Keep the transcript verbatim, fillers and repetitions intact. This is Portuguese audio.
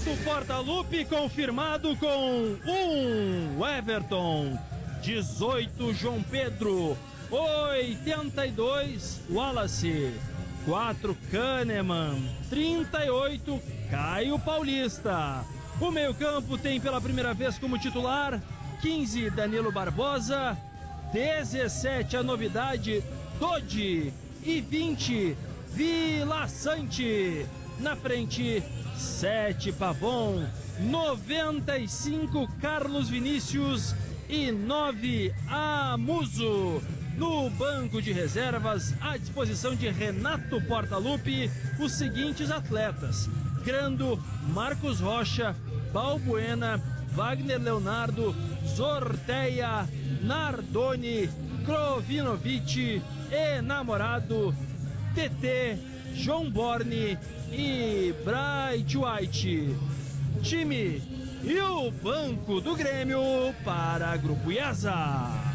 Renato Portaluppi confirmado com um Everton, dezoito João Pedro, oitenta e dois Wallace, quatro Kahneman, trinta e oito Caio Paulista. O meio-campo tem pela primeira vez como titular quinze Danilo Barbosa, dezessete a novidade Dodi e vinte Vila Sante. Na frente, sete Pavon, noventa e cinco Carlos Vinícius e nove Amuso. No banco de reservas, à disposição de Renato Portaluppi, os seguintes atletas: Grando, Marcos Rocha, Balbuena, Wagner Leonardo, Zorteia, Nardoni, Krovinovic, Enamorado, T T, João Borne e Bright White. Time e o banco do Grêmio para Grupo IESA.